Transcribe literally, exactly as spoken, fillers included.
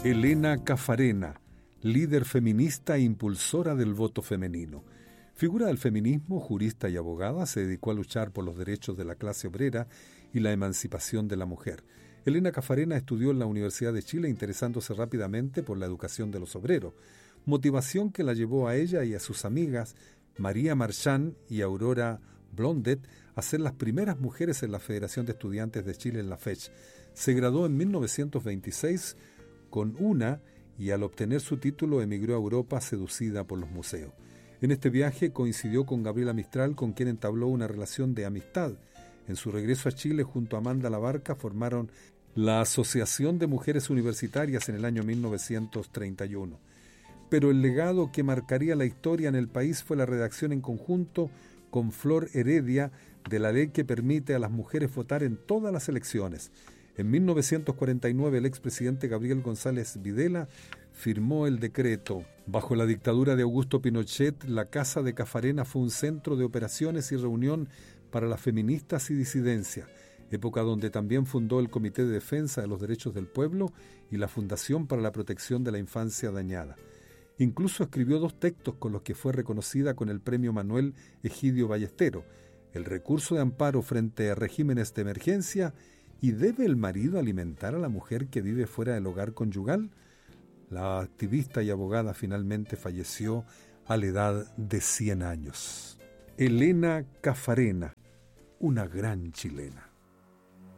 Elena Caffarena, líder feminista e impulsora del voto femenino. Figura del feminismo, jurista y abogada, se dedicó a luchar por los derechos de la clase obrera y la emancipación de la mujer. Elena Caffarena estudió en la Universidad de Chile, interesándose rápidamente por la educación de los obreros, motivación que la llevó a ella y a sus amigas María Marchand y Aurora Blondet a ser las primeras mujeres en la Federación de Estudiantes de Chile, en la FECH. Se graduó en mil novecientos veintiséis con una y al obtener su título emigró a Europa seducida por los museos. En este viaje coincidió con Gabriela Mistral, con quien entabló una relación de amistad. En su regreso a Chile, junto a Amanda Labarca, formaron la Asociación de Mujeres Universitarias en el año mil novecientos treinta y uno. Pero el legado que marcaría la historia en el país fue la redacción en conjunto con Flor Heredia de la ley que permite a las mujeres votar en todas las elecciones. En mil novecientos cuarenta y nueve, el expresidente Gabriel González Videla firmó el decreto. Bajo la dictadura de Augusto Pinochet, la Casa de Caffarena fue un centro de operaciones y reunión para las feministas y disidencia, época donde también fundó el Comité de Defensa de los Derechos del Pueblo y la Fundación para la Protección de la Infancia Dañada. Incluso escribió dos textos con los que fue reconocida con el Premio Manuel Egidio Ballestero: el recurso de amparo frente a regímenes de emergencia y ¿debe el marido alimentar a la mujer que vive fuera del hogar conyugal? La activista y abogada finalmente falleció a la edad de cien años. Elena Caffarena, una gran chilena.